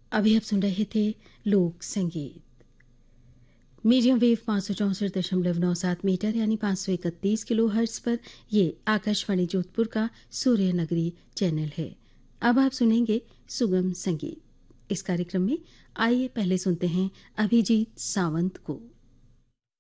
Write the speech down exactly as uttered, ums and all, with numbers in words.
अभी आप सुन रहे थे लोक संगीत। मीडियम वेव पाँच सौ चौंसठ दशमलव नौ सात मीटर यानी पाँच सौ इकतीस किलो हर्ट्ज पर ये आकाशवाणी जोधपुर का सूर्य नगरी चैनल है। अब आप सुनेंगे सुगम संगीत। इस कार्यक्रम में आइए पहले सुनते हैं अभिजीत सावंत को।